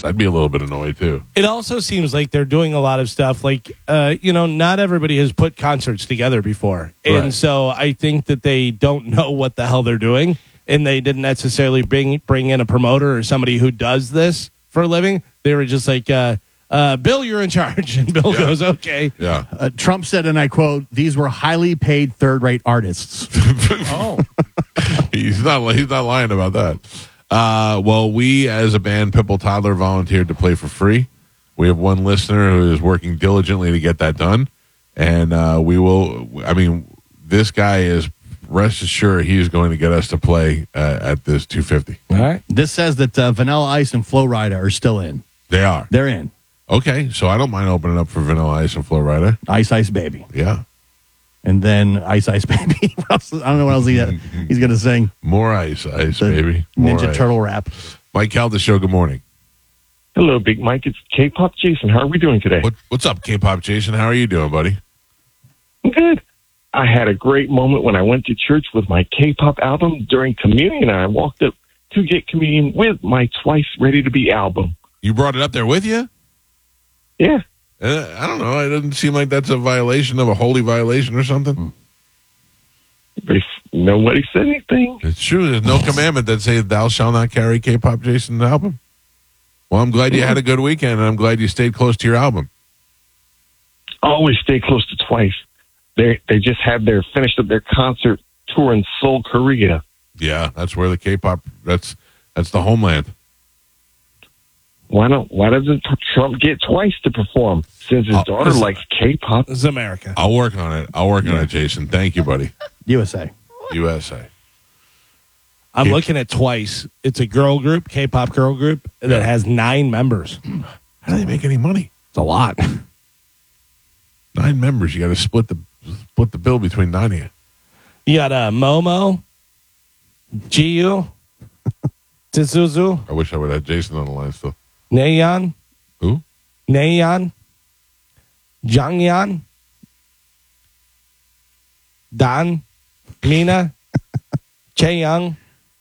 this, I'd be a little bit annoyed too. It also seems like they're doing a lot of stuff like, not everybody has put concerts together before. And Right. so I think that they don't know what the hell they're doing. And they didn't necessarily bring in a promoter or somebody who does this for a living. They were just like, Bill, you're in charge. And Bill goes, okay. Yeah. Trump said, and I quote, "These were highly paid third-rate artists." Oh. He's not lying about that. Well, we as a band, Pipple Toddler, volunteered to play for free. We have one listener who is working diligently to get that done. And this guy is, rest assured, he is going to get us to play at this 250. All right. This says that Vanilla Ice and Flo Rida are still in. They are. They're in. Okay, so I don't mind opening up for Vanilla Ice and Flo Rida. Ice Ice Baby. Yeah. And then Ice Ice Baby. What else? I don't know what else he's going to sing. More Ice Ice, The baby. More Ninja ice. Turtle rap. Mike Calda Show, good morning. Hello, Big Mike. It's K-Pop Jason. How are we doing today? What's up, K-Pop Jason? How are you doing, buddy? Good. I had a great moment when I went to church with my K-Pop album during communion. I walked up to get communion with my Twice Ready to Be album. You brought it up there with you? Yeah. I don't know. It doesn't seem like that's a violation of a holy violation or something. Nobody said anything. It's true. There's no commandment that says thou shalt not carry K-Pop Jason's album. Well, I'm glad you had a good weekend, and I'm glad you stayed close to your album. Always stay close to Twice. They just finished up their concert tour in Seoul, Korea. Yeah, that's where the K-pop. That's the homeland. Why doesn't Trump get Twice to perform? Since his daughter likes K-pop. This is America. I'll work on it, Jason. Thank you, buddy. USA. USA. I'm looking at Twice. It's a girl group, K-pop girl group, that has 9 members. How do they make any money? It's a lot. 9 members. You got to split the bill between 9 of you. You got Momo, Jiu, Tsuzu, I wish I would have Jason on the line still. Nayeon, Who? Nayeon, Jonghyun, Dan, Mina, Chaeyoung.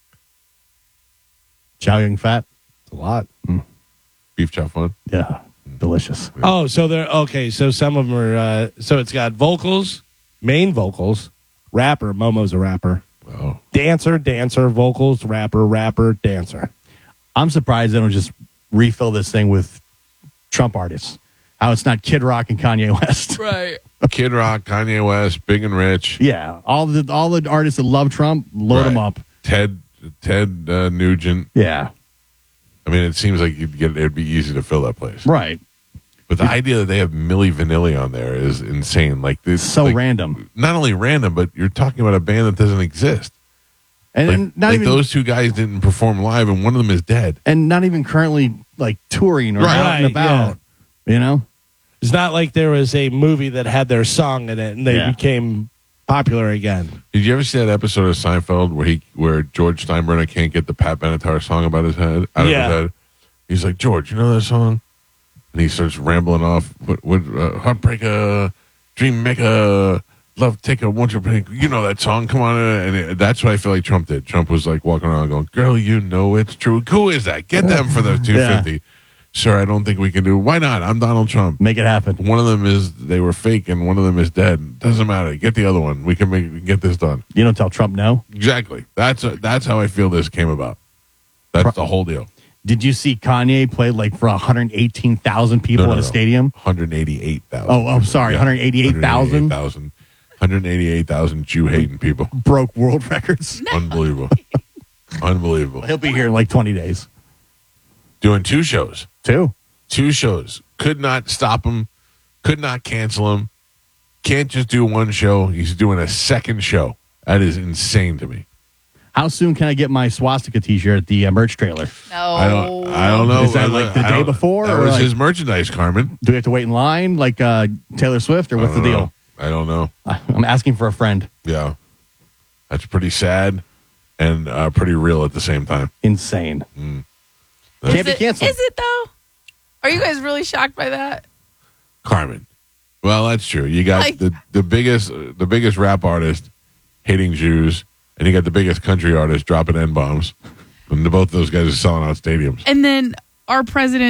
Chow Yun Fat. It's a lot. Beef chop fun. Yeah. Delicious. Oh, so they're okay. So some of them are. So it's got vocals, main vocals, rapper. Momo's a rapper. Oh. Dancer, vocals, rapper, dancer. I'm surprised they don't just refill this thing with Trump artists. How it's not Kid Rock and Kanye West. Right. Kid Rock, Kanye West, Big and Rich. Yeah. All the artists that love Trump, load them up. Ted Nugent. Yeah. I mean, it seems like it'd be easy to fill that place. Right. But the idea that they have Milli Vanilli on there is insane. Like this, So random. Not only random, but you're talking about a band that doesn't exist. And not even those two guys didn't perform live, and one of them is dead. and not even currently like touring or Right. out and about. You know? It's not like there was a movie that had their song in it and they became popular again. Did you ever see that episode of Seinfeld where George Steinbrenner can't get the Pat Benatar song out of his head? He's like, George, you know that song? And he starts rambling off. What Heartbreaker, Dream Maker, Love Taker, Won't You Break? You know that song? Come on. And that's what I feel like Trump did. Trump was like walking around going, girl, you know it's true. Who is that? Get them for the 250. Sir, I don't think we can do. Why not? I'm Donald Trump. Make it happen. One of them is they were fake, and one of them is dead. Doesn't matter. Get the other one. We can get this done. You don't tell Trump no? Exactly. That's how I feel this came about. That's the whole deal. Did you see Kanye play like for 118,000 people at a stadium? 188,000. Oh, I'm sorry. 188,000? 188,000 Jew-hating people. Broke world records. Unbelievable. Unbelievable. He'll be here in like 20 days. Doing 2 shows. 2 shows. Could not stop him. Could not cancel him. Can't just do one show. He's doing a second show. That is insane to me. How soon can I get my swastika T-shirt at the merch trailer? No. I don't know. Is that like the day before? That or was like, his merchandise, Carmen. do we have to wait in line like Taylor Swift, or what's the deal? I don't know. I'm asking for a friend. Yeah. That's pretty sad and pretty real at the same time. Insane. Can't be canceled. Is it though? Are you guys really shocked by that? Carmen. Well, that's true. You got Like- the biggest rap artist hating Jews, and you got the biggest country artist dropping N-bombs. And both those guys are selling out stadiums. And then our president